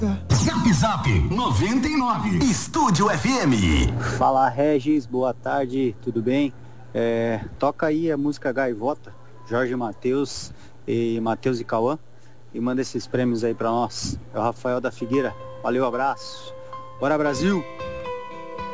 Zap Zap 99, Estúdio FM. Fala Regis, boa tarde, tudo bem? Toca aí a música Gaivota, Jorge Mateus e Cauã, e manda esses prêmios aí pra nós. É o Rafael da Figueira, valeu, abraço, bora Brasil!